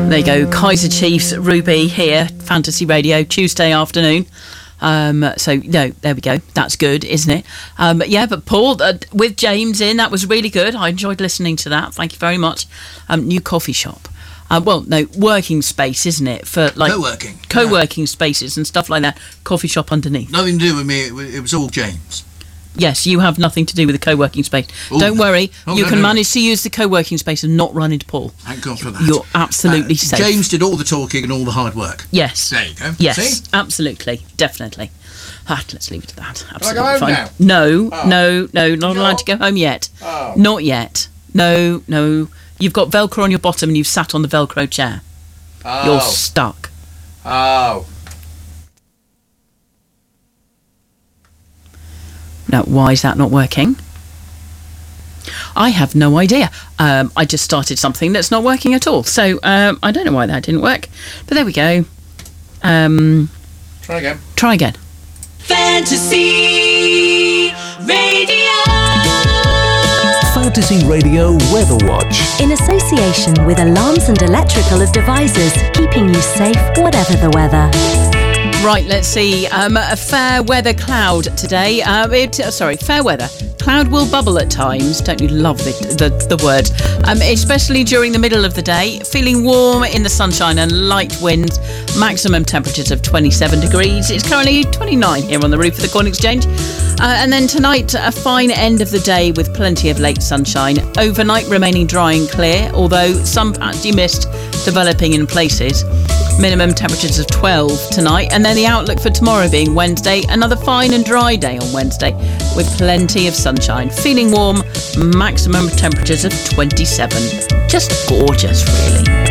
There you go, Kaiser Chiefs, Ruby here, Fantasy Radio, Tuesday afternoon. So, no, there we go. That's good, isn't it? But Paul, with James in, that was really good. I enjoyed listening to that. Thank you very much. New coffee shop. Working space, isn't it? For like co-working spaces and stuff like that. Coffee shop underneath. Nothing to do with me. It was all James. Yes, you have nothing to do with the co-working space. Don't worry, you can manage to use the co-working space and not run into Paul. Thank God for that. You're absolutely safe. James did all the talking and all the hard work. Yes. There you go. Yes, see? Absolutely, definitely. Let's leave it at that. Absolutely Can I go home fine. now? No, not allowed to go home yet. Oh. Not yet. No. You've got Velcro on your bottom and you've sat on the Velcro chair. Oh. You're stuck. Oh. Now, why is that not working? I have no idea. I just started something that's not working at all. So, I don't know why that didn't work. But there we go. Try again. Fantasy Radio. Fantasy Radio Weather Watch. In association with Alarms and Electrical Devices, keeping you safe whatever the weather. Right, let's see. A fair weather cloud today. Fair weather. Cloud will bubble at times. Don't you love the word? Especially during the middle of the day. Feeling warm in the sunshine and light winds. Maximum temperatures of 27 degrees. It's currently 29 here on the roof of the Corn Exchange. And then tonight, a fine end of the day with plenty of late sunshine. Overnight remaining dry and clear, although some patchy mist developing in places. Minimum temperatures of 12 tonight, and then the outlook for tomorrow being Wednesday, another fine and dry day on Wednesday with plenty of sunshine. Feeling warm, maximum temperatures of 27. Just gorgeous, really.